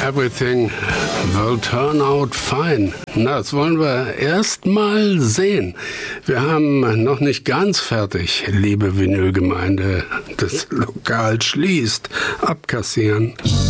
Everything will turn out fine. Na, das wollen wir erst mal sehen. Wir haben noch nicht ganz fertig, liebe Vinylgemeinde. Das Lokal schließt. Abkassieren.